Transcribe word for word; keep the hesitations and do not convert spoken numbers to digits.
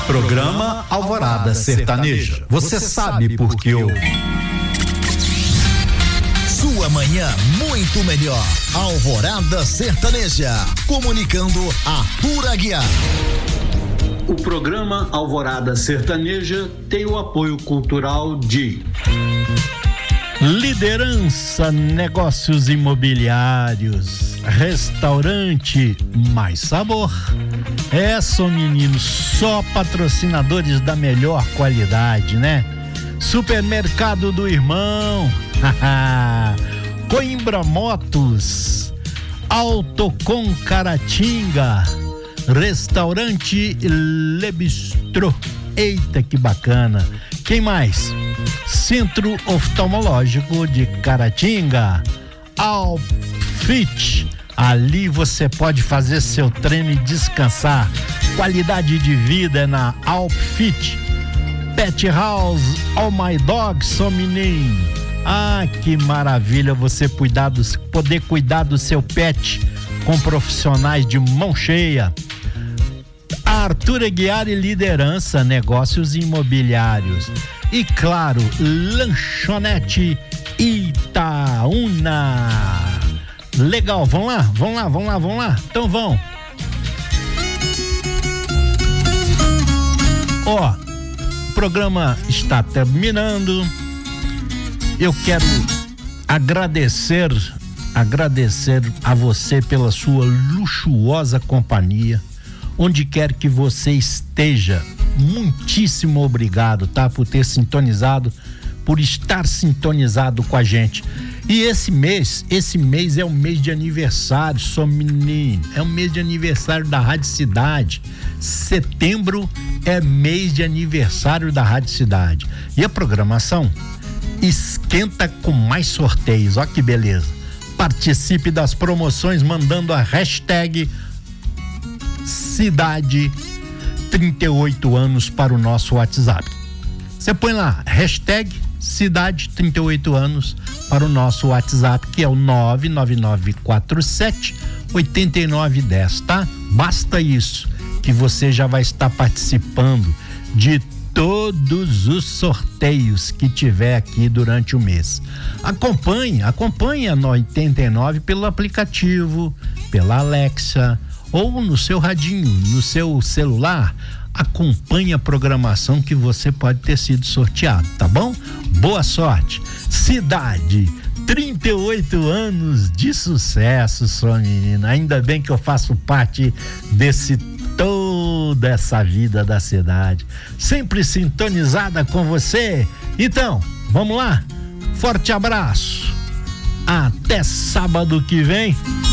Programa Alvorada Sertaneja. Você sabe por que ouve. Sua manhã muito melhor. Alvorada Sertaneja. Comunicando Arthur Aguiar. O programa Alvorada Sertaneja tem o apoio cultural de Liderança Negócios Imobiliários, Restaurante Mais Sabor. É, só meninos, só patrocinadores da melhor qualidade, né? Supermercado do Irmão, Coimbra Motos, Autocom Caratinga, Restaurante Le Bistrô. Eita, que bacana. Quem mais? Centro Oftalmológico de Caratinga, Alfit. Ali você pode fazer seu treino e descansar. Qualidade de vida é na Alfit. Pet House, All My Dogs, só menino. Ah, que maravilha você cuidar dos, poder cuidar do seu pet com profissionais de mão cheia. Arthur Aguiar e Liderança Negócios Imobiliários. E claro, Lanchonete Itaúna. Legal, vamos lá, vamos lá, vamos lá, vamos lá. Então vão. Ó, o programa está terminando. Eu quero agradecer, agradecer a você pela sua luxuosa companhia. Onde quer que você esteja, muitíssimo obrigado, tá? Por ter sintonizado, por estar sintonizado com a gente. E esse mês, esse mês é o mês de aniversário, só menino, é o mês de aniversário da Rádio Cidade. Setembro é mês de aniversário da Rádio Cidade. E a programação esquenta com mais sorteios, ó que beleza. Participe das promoções mandando a hashtag Cidade trinta e oito anos para o nosso WhatsApp. Você põe lá, hashtag Cidade trinta e oito anos para o nosso WhatsApp, que é o nove nove nove quatro sete oito nove um zero, tá? Basta isso, que você já vai estar participando de todos os sorteios que tiver aqui durante o mês. Acompanhe, acompanhe a oitenta e nove pelo aplicativo, pela Alexa, ou no seu radinho, no seu celular. Acompanhe a programação que você pode ter sido sorteado, tá bom? Boa sorte. Cidade, trinta e oito anos de sucesso, sua menina. Ainda bem que eu faço parte desse toda essa vida da cidade, sempre sintonizada com você. Então, vamos lá? Forte abraço. Até sábado que vem.